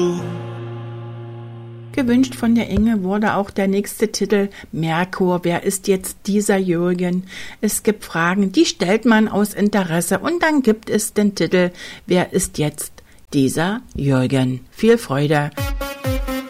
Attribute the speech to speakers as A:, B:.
A: Gewünscht von der Inge wurde auch der nächste Titel Merkur. Wer ist jetzt dieser Jürgen? Es gibt Fragen, die stellt man aus Interesse. Und dann gibt es den Titel Wer ist jetzt dieser Jürgen? Viel Freude.